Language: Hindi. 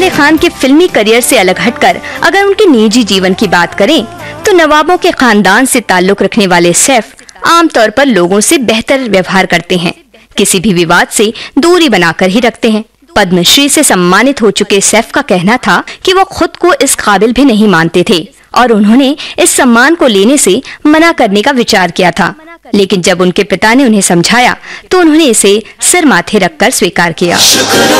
अली खान के फिल्मी करियर से अलग हटकर अगर उनके निजी जीवन की बात करें तो नवाबों के खानदान से ताल्लुक रखने वाले सैफ आमतौर पर लोगों से बेहतर व्यवहार करते हैं, किसी भी विवाद से दूरी बनाकर ही रखते हैं। पद्मश्री से सम्मानित हो चुके सैफ का कहना था कि वो खुद को इस काबिल भी नहीं मानते थे और उन्होंने इस सम्मान को लेने से मना करने का विचार किया था, लेकिन जब उनके पिता ने उन्हें समझाया तो उन्होंने इसे सिर माथे रखकर स्वीकार किया।